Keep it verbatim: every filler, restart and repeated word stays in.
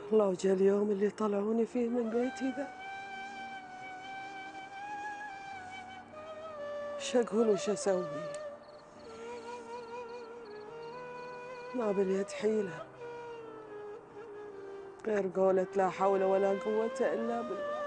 الله جا اليوم اللي طلعوني فيه من بيتي ذا، شقول وش اسوي؟ ما باليد حيلة غير قولة لا حول ولا قوة إلا بالله.